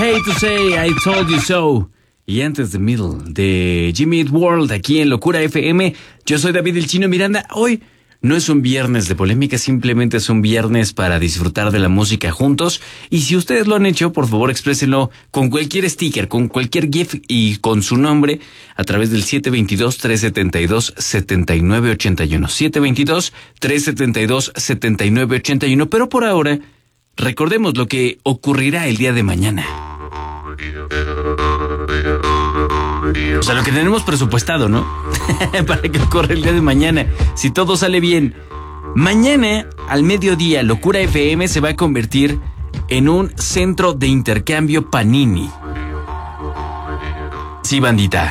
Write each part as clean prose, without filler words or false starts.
Hate to Say I Told You So. Y antes de Middle, de Jimmy Eat World, aquí en Locura FM. Yo soy David El Chino Miranda. Hoy no es un viernes de polémica, simplemente es un viernes para disfrutar de la música juntos. Y si ustedes lo han hecho, por favor exprésenlo con cualquier sticker, con cualquier GIF y con su nombre a través del 722-372-7981. 722-372-7981. Pero por ahora, recordemos lo que ocurrirá el día de mañana. O sea, lo que tenemos presupuestado, ¿no? Para que ocurra el día de mañana, si todo sale bien. Mañana, al mediodía, Locura FM se va a convertir en un centro de intercambio Panini. Sí, bandita.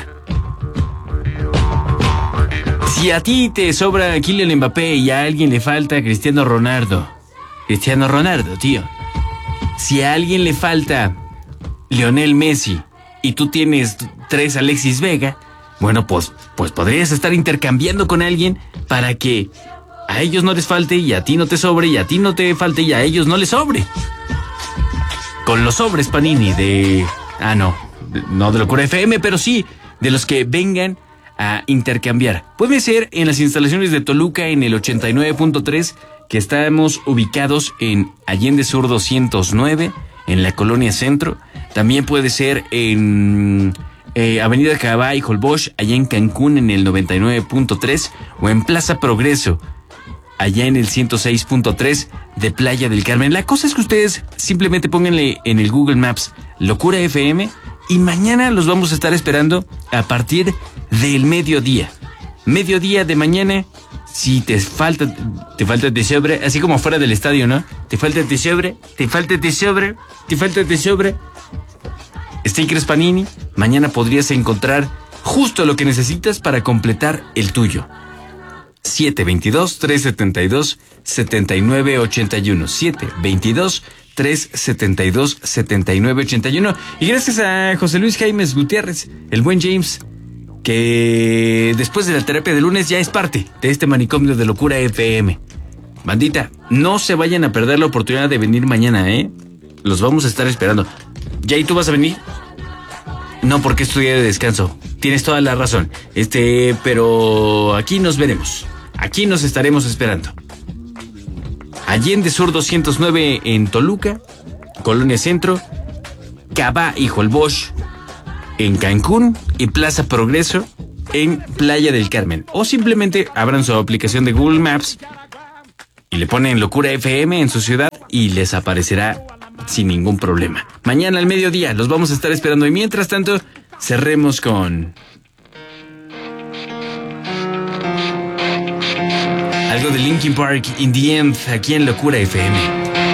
Si a ti te sobra Kylian Mbappé y a alguien le falta Cristiano Ronaldo, tío. Si a alguien le falta Lionel Messi y tú tienes 3 Alexis Vega, bueno, pues podrías estar intercambiando con alguien para que a ellos no les falte y a ti no te sobre, y a ti no te falte y a ellos no les sobre. Con los sobres Panini de... no de Locura FM, pero sí de los que vengan a intercambiar. Puede ser en las instalaciones de Toluca en el 89.3, que estamos ubicados en Allende Sur 209, en la Colonia Centro. También puede ser en Avenida Cabá y Holbox, allá en Cancún en el 99.3, o en Plaza Progreso, allá en el 106.3 de Playa del Carmen. La cosa es que ustedes simplemente pónganle en el Google Maps Locura FM y mañana los vamos a estar esperando a partir del mediodía. Mediodía de mañana. Si te falta de sobre, así como fuera del estadio, ¿no? Te falta de sobre. Stickers Panini. Mañana podrías encontrar justo lo que necesitas para completar el tuyo. 722-372-7981. 722-372-7981. Y gracias a José Luis Jaimes Gutiérrez, el buen James, que después de la terapia de lunes ya es parte de este manicomio de Locura FM. Bandita, no se vayan a perder la oportunidad de venir mañana, ¿eh? Los vamos a estar esperando. Jay, ¿tú vas a venir? No, porque es tu día de descanso. Tienes toda la razón. Pero aquí nos veremos. Aquí nos estaremos esperando. Allende Sur 209 en Toluca, Colonia Centro, Cabá y Holbox en Cancún y Plaza Progreso en Playa del Carmen. O simplemente abran su aplicación de Google Maps y le ponen Locura FM en su ciudad y les aparecerá sin ningún problema. Mañana al mediodía los vamos a estar esperando y mientras tanto cerremos con algo de Linkin Park, In the End, aquí en Locura FM.